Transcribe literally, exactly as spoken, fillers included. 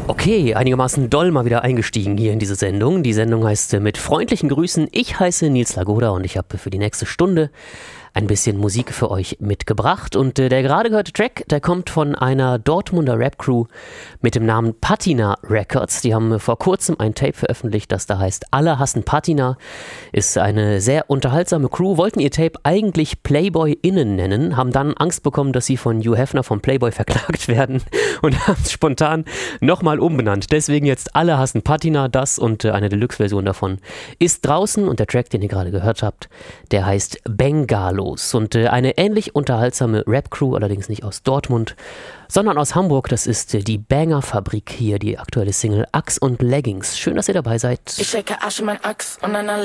Okay, einigermaßen doll mal wieder eingestiegen hier in diese Sendung. Die Sendung heißt äh, mit freundlichen Grüßen. Ich heiße Nils Lagoda und ich habe für die nächste Stunde ein bisschen Musik für euch mitgebracht. Und äh, der gerade gehörte Track, der kommt von einer Dortmunder Rap-Crew mit dem Namen Patina Records. Die haben äh, vor kurzem ein Tape veröffentlicht, das da heißt Alle hassen Patina. Ist eine sehr unterhaltsame Crew, wollten ihr Tape eigentlich Playboy-Innen nennen, haben dann Angst bekommen, dass sie von Hugh Hefner von Playboy verklagt werden und haben es spontan nochmal umbenannt. Deswegen jetzt Alle hassen Patina, das und äh, eine Deluxe-Version davon ist draußen und der Track, den ihr gerade gehört habt, der heißt Bengalo. Und äh, eine ähnlich unterhaltsame Rap-Crew, allerdings nicht aus Dortmund, sondern aus Hamburg. Das ist äh, die Banger-Fabrik hier, die aktuelle Single Axt und Leggings. Schön, dass ihr dabei seid. Ich stecke Arsch in mein Axt und einer